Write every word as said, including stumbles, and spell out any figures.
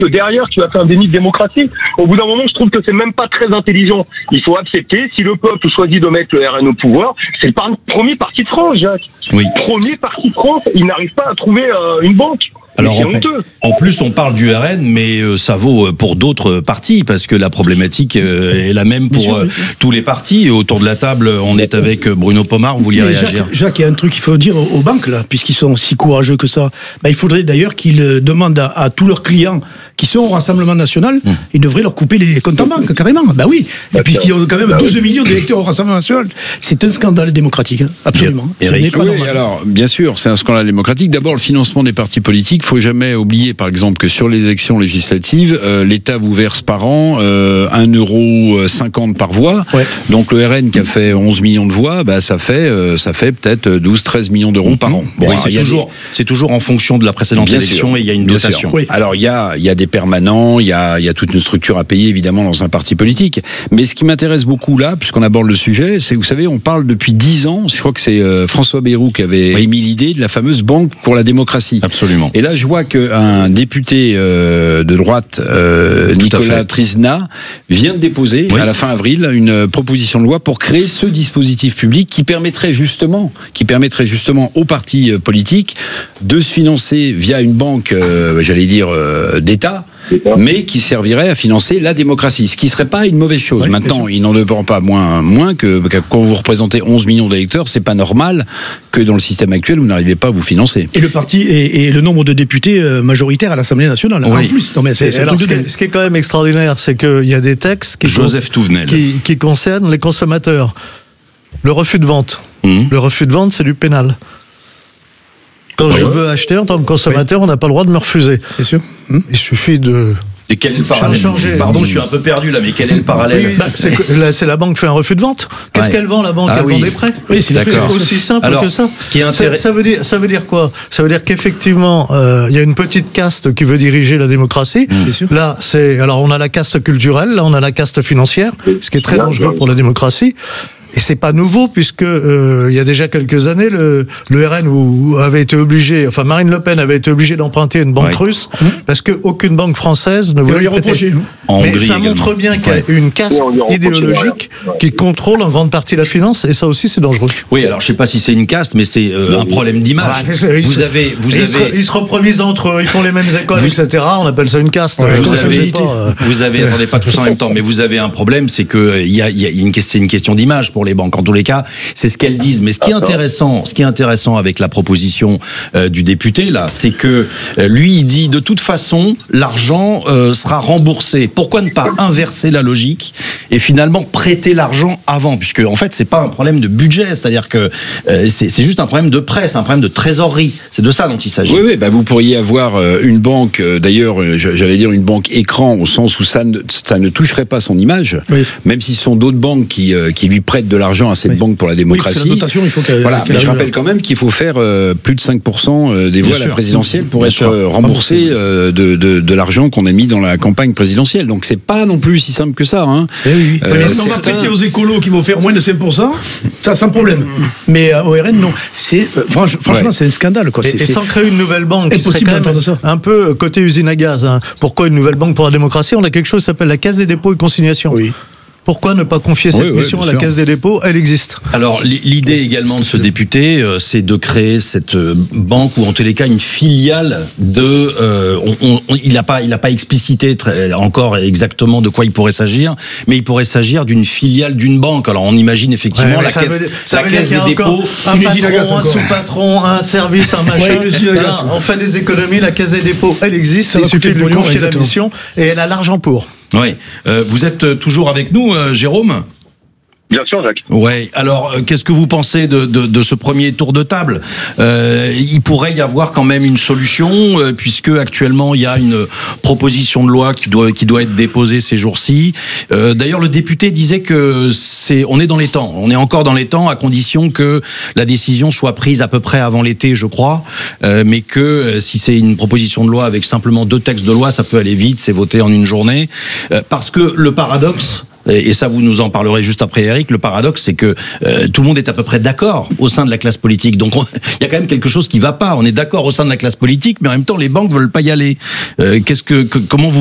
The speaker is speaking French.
que derrière, tu as fait un déni de démocratie. Au bout d'un moment, je trouve que c'est même pas très intelligent. Il faut accepter, si le peuple choisit de mettre le R N au pouvoir, c'est le par- premier parti de France, Jacques. Oui. Premier parti de France, il n'arrive pas à trouver euh, une banque. Alors, c'est en, honteux. en plus, on parle du R N, mais euh, ça vaut pour d'autres partis, parce que la problématique euh, est la même pour sûr, euh, tous les partis. Et autour de la table, on est avec Bruno Pomar, vous vouliez Mais réagir. Jacques, Jacques, il y a un truc qu'il faut dire aux, aux banques, là, puisqu'ils sont si courageux que ça. Ben, il faudrait d'ailleurs qu'ils euh, demandent à, à tous leurs clients qui sont au Rassemblement National, mmh. ils devraient leur couper les comptes en banque, carrément. Ben oui, et puisqu'ils ont quand même douze millions d'électeurs au Rassemblement National. C'est un scandale démocratique, hein. Absolument. Eric, oui, alors, bien sûr, c'est un scandale démocratique. D'abord, le financement des partis politiques, il ne faut jamais oublier, par exemple, que sur les élections législatives, euh, l'État vous verse par an euh, un euro cinquante par voix. Ouais. Donc le R N qui a fait onze millions de voix, bah, ça fait, euh, ça fait peut-être douze treize millions d'euros mmh. par an. Bon, oui, c'est, toujours, des... c'est toujours en fonction de la précédente bien élection sûr, et il y a une dotation. Oui. Alors il y a, y a des permanents, il y a, y a toute une structure à payer évidemment dans un parti politique. Mais ce qui m'intéresse beaucoup là, puisqu'on aborde le sujet, c'est que vous savez, on parle depuis dix ans, je crois que c'est euh, François Bayrou qui avait oui. émis l'idée de la fameuse Banque pour la démocratie. Absolument. Et là je vois qu'un député euh, de droite, euh, Nicolas Trizna, vient de déposer oui. à la fin avril une proposition de loi pour créer ce dispositif public qui permettrait justement, qui permettrait justement aux partis politiques de se financer via une banque, euh, j'allais dire euh, d'État, mais qui servirait à financer la démocratie, ce qui ne serait pas une mauvaise chose. Oui, maintenant, il n'en demeure pas moins, moins que, que quand vous représentez onze millions d'électeurs, c'est pas normal que dans le système actuel, vous n'arrivez pas à vous financer. Et le parti et, et le nombre de députés majoritaires à l'Assemblée nationale. Oui. En plus, non mais c'est, c'est alors, ce, qui est, ce qui est quand même extraordinaire, c'est qu'il y a des textes qui, Joseph Touvenel. qui, qui concernent les consommateurs. Le refus de vente. Mmh. Le refus de vente, c'est du pénal. Quand oui. je veux acheter en tant que consommateur, oui. on n'a pas le droit de me refuser. Bien sûr. Mmh. Il suffit de... Et quel est le parallèle ? Pardon, je suis un peu perdu là, mais quel est le parallèle ? oui, bah, c'est, que, là, c'est la banque qui fait un refus de vente. Qu'est-ce ouais. qu'elle vend, la banque ? ah, Elle oui. vend des prêts. Oui, c'est, c'est aussi simple Alors, que ça. Ce qui est intéressant, ça, ça veut dire, ça veut dire quoi ? Ça veut dire qu'effectivement, euh, il y a une petite caste qui veut diriger la démocratie. Mmh. Là, c'est alors on a la caste culturelle, là on a la caste financière, ce qui est très dangereux pour la démocratie. Et c'est pas nouveau puisque euh, il y a déjà quelques années le, le R N où, où avait été obligé, enfin Marine Le Pen avait été obligée d'emprunter une banque ouais. russe mmh. parce que aucune banque française ne voulait lui reprocher. Mais Hongrie ça montre également. bien qu'il y a ouais. une caste idéologique ouais. qui contrôle en grande partie la finance et ça aussi c'est dangereux. Oui, alors je sais pas si c'est une caste, mais c'est euh, un problème d'image. Ah, vous se, avez, vous ils, avez, se, ils se reproduisent entre eux, ils font les mêmes écoles, vous, et cetera. On appelle ça une caste. Ouais, vous, avez, pas, euh... vous avez, attendez pas tous en même temps, mais vous avez un problème, c'est que il y a, y a une, c'est une question d'image pour les banques. En tous les cas, c'est ce qu'elles disent. Mais ce qui est intéressant, ce qui est intéressant avec la proposition euh, du député là, c'est que euh, lui il dit de toute façon l'argent euh, sera remboursé. Pourquoi ne pas inverser la logique et finalement prêter l'argent avant, puisque en fait c'est pas un problème de budget, c'est-à-dire que euh, c'est, c'est juste un problème de prêt, c'est un problème de trésorerie. C'est de ça dont il s'agit. Oui, oui. Bah vous pourriez avoir euh, une banque, euh, d'ailleurs, euh, j'allais dire une banque écran au sens où ça ne, ça ne toucherait pas son image, oui. même si ce sont d'autres banques qui euh, qui lui prêtent de l'argent à cette oui. banque pour la démocratie. Oui, c'est la dotation, il faut qu'elle, voilà, qu'elle mais je arrive. rappelle quand même qu'il faut faire euh, plus de cinq pour cent des voix à la présidentielle pour Bien être sûr. remboursé euh, de, de, de l'argent qu'on a mis dans la campagne présidentielle. Donc c'est pas non plus si simple que ça. Hein. Eh oui. euh, mais si on va prêter aux écolos qui vont faire moins de cinq pour cent, ça sans problème. Mais euh, au R N, non. C'est, euh, franchement, franchement ouais. c'est un scandale. Quoi. C'est, et, c'est et sans créer une nouvelle banque, qui serait quand même ça. un peu côté usine à gaz. Hein. Pourquoi une nouvelle banque pour la démocratie ? On a quelque chose qui s'appelle la Caisse des dépôts et consignations. Oui. Pourquoi ne pas confier cette oui, mission oui, à la sûr. Caisse des dépôts ? Elle existe. Alors, l'idée également de ce député, euh, c'est de créer cette euh, banque, ou en tous les cas une filiale de... Euh, on, on, il n'a pas, il n'a pas explicité très, encore exactement de quoi il pourrait s'agir, mais il pourrait s'agir d'une filiale d'une banque. Alors, on imagine effectivement ouais, la ça caisse, veut dire, ça la veut caisse dire des dépôts... Un patron, un sous-patron, un service, un machin. Ouais, là, on fait des économies, la Caisse des dépôts, elle existe, ça il suffit de lui confier la mission, et elle a l'argent pour. Oui. Euh, vous êtes toujours avec nous, euh, Jérôme ? Bien sûr, Jacques. Ouais. Alors, euh, qu'est-ce que vous pensez de, de, de ce premier tour de table ? euh, Il pourrait y avoir quand même une solution, euh, puisque actuellement il y a une proposition de loi qui doit qui doit être déposée ces jours-ci. Euh, d'ailleurs, le député disait que c'est, on est dans les temps. On est encore dans les temps, à condition que la décision soit prise à peu près avant l'été, je crois. Euh, mais que euh, si c'est une proposition de loi avec simplement deux textes de loi, ça peut aller vite. C'est voté en une journée. Euh, parce que le paradoxe. et, et ça vous nous en parlerez juste après Eric, le paradoxe c'est que euh, tout le monde est à peu près d'accord au sein de la classe politique. Donc il y a quand même quelque chose qui va pas. On est d'accord au sein de la classe politique, mais en même temps les banques veulent pas y aller. Euh, qu'est-ce que, que comment vous